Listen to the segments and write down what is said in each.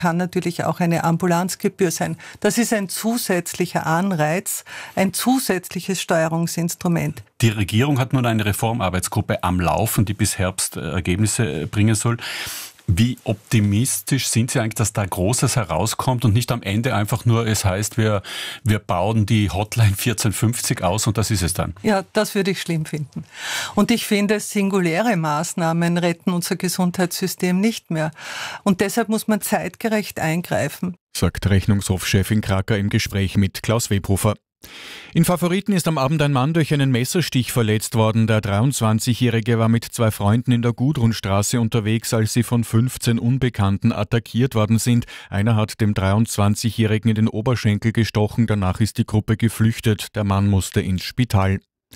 kann natürlich auch eine Ambulanzgebühr sein. Das ist ein zusätzlicher Anreiz, ein zusätzliches Steuerungsinstrument. Die Regierung hat nun eine Reformarbeitsgruppe am Laufen, die bis Herbst Ergebnisse bringen soll. Wie optimistisch sind Sie eigentlich, dass da Großes herauskommt und nicht am Ende einfach nur, es heißt, wir bauen die Hotline 1450 aus und das ist es dann? Ja, das würde ich schlimm finden. Und ich finde, singuläre Maßnahmen retten unser Gesundheitssystem nicht mehr. Und deshalb muss man zeitgerecht eingreifen. Sagt Rechnungshofchefin Kracker im Gespräch mit Klaus Webhofer. In Favoriten ist am Abend ein Mann durch einen Messerstich verletzt worden. Der 23-Jährige war mit 2 Freunden in der Gudrunstraße unterwegs, als sie von 15 Unbekannten attackiert worden sind. Einer hat dem 23-Jährigen in den Oberschenkel gestochen, danach ist die Gruppe geflüchtet. Der Mann musste ins Spital.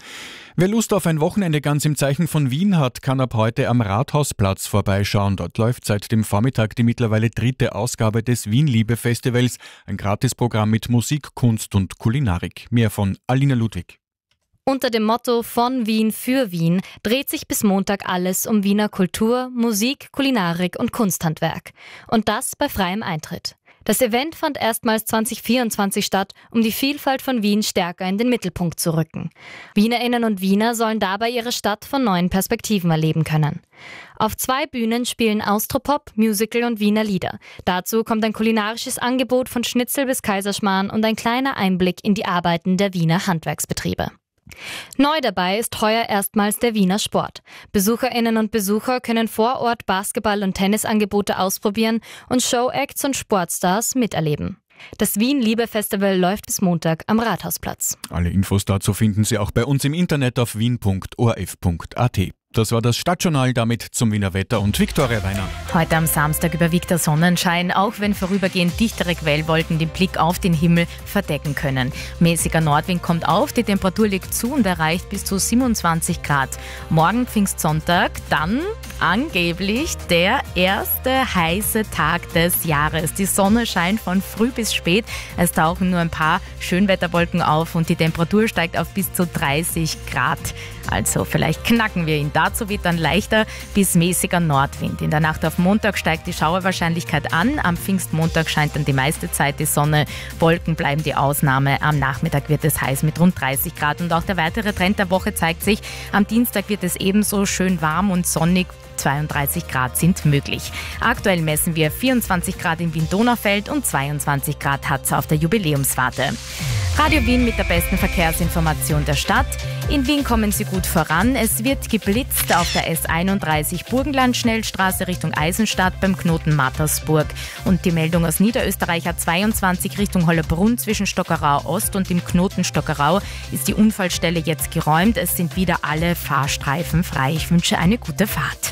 Wer Lust auf ein Wochenende ganz im Zeichen von Wien hat, kann ab heute am Rathausplatz vorbeischauen. Dort läuft seit dem Vormittag die mittlerweile 3. Ausgabe des Wien-Liebe-Festivals. Ein Gratisprogramm mit Musik, Kunst und Kulinarik. Mehr von Alina Ludwig. Unter dem Motto Von Wien für Wien dreht sich bis Montag alles um Wiener Kultur, Musik, Kulinarik und Kunsthandwerk. Und das bei freiem Eintritt. Das Event fand erstmals 2024 statt, um die Vielfalt von Wien stärker in den Mittelpunkt zu rücken. Wienerinnen und Wiener sollen dabei ihre Stadt von neuen Perspektiven erleben können. Auf 2 Bühnen spielen Austropop, Musical und Wiener Lieder. Dazu kommt ein kulinarisches Angebot von Schnitzel bis Kaiserschmarrn und ein kleiner Einblick in die Arbeiten der Wiener Handwerksbetriebe. Neu dabei ist heuer erstmals der Wiener Sport. BesucherInnen und Besucher können vor Ort Basketball- und Tennisangebote ausprobieren und Showacts und Sportstars miterleben. Das Wien-Liebe-Festival läuft bis Montag am Rathausplatz. Alle Infos dazu finden Sie auch bei uns im Internet auf wien.orf.at. Das war das Stadtjournal, damit zum Wiener Wetter und Viktoria Weiner. Heute am Samstag überwiegt der Sonnenschein, auch wenn vorübergehend dichtere Quellwolken den Blick auf den Himmel verdecken können. Mäßiger Nordwind kommt auf, die Temperatur legt zu und erreicht bis zu 27 Grad. Morgen Pfingstsonntag, dann angeblich der erste heiße Tag des Jahres. Die Sonne scheint von früh bis spät, es tauchen nur ein paar Schönwetterwolken auf und die Temperatur steigt auf bis zu 30 Grad. Also vielleicht knacken wir ihn. Dazu weht dann leichter bis mäßiger Nordwind. In der Nacht auf Montag steigt die Schauerwahrscheinlichkeit an. Am Pfingstmontag scheint dann die meiste Zeit die Sonne. Wolken bleiben die Ausnahme. Am Nachmittag wird es heiß mit rund 30 Grad. Und auch der weitere Trend der Woche zeigt sich. Am Dienstag wird es ebenso schön warm und sonnig. 32 Grad sind möglich. Aktuell messen wir 24 Grad in Wien-Donaufeld und 22 Grad hat es auf der Jubiläumswarte. Radio Wien mit der besten Verkehrsinformation der Stadt. In Wien kommen Sie gut voran. Es wird geblitzt auf der S31 Burgenland-Schnellstraße Richtung Eisenstadt beim Knoten Mattersburg. Und die Meldung aus Niederösterreich A22 Richtung Hollerbrunn zwischen Stockerau Ost und dem Knoten Stockerau ist die Unfallstelle jetzt geräumt. Es sind wieder alle Fahrstreifen frei. Ich wünsche eine gute Fahrt.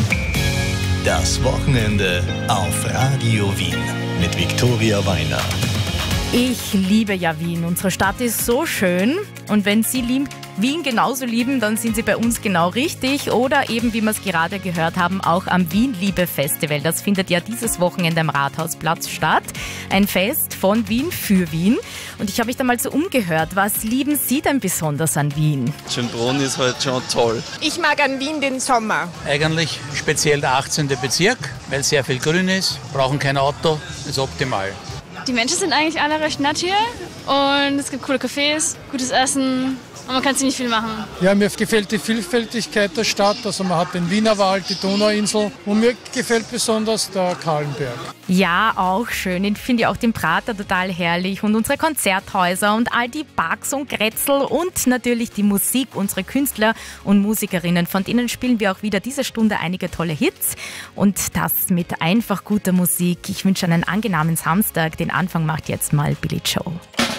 Das Wochenende auf Radio Wien mit Viktoria Weiner. Ich liebe ja Wien. Unsere Stadt ist so schön. Und wenn Sie Wien genauso lieben, dann sind Sie bei uns genau richtig. Oder eben, wie wir es gerade gehört haben, auch am Wien-Liebe-Festival. Das findet ja dieses Wochenende am Rathausplatz statt. Ein Fest von Wien für Wien. Und ich habe mich da mal so umgehört. Was lieben Sie denn besonders an Wien? Schönbrunn ist halt schon toll. Ich mag an Wien den Sommer. Eigentlich speziell der 18. Bezirk, weil sehr viel grün ist, brauchen kein Auto, ist optimal. Die Menschen sind eigentlich alle recht nett hier und es gibt coole Cafés, gutes Essen und man kann ziemlich viel machen. Ja, mir gefällt die Vielfältigkeit der Stadt. Also man hat den Wienerwald, die Donauinsel und mir gefällt besonders der Kahlenberg. Ja, auch schön. Ich finde ja auch den Prater total herrlich und unsere Konzerthäuser und all die Parks und Grätzl und natürlich die Musik, unsere Künstler und Musikerinnen. Von denen spielen wir auch wieder diese Stunde einige tolle Hits und das mit einfach guter Musik. Ich wünsche einen angenehmen Samstag. Den Anfang macht jetzt mal Billy Joe.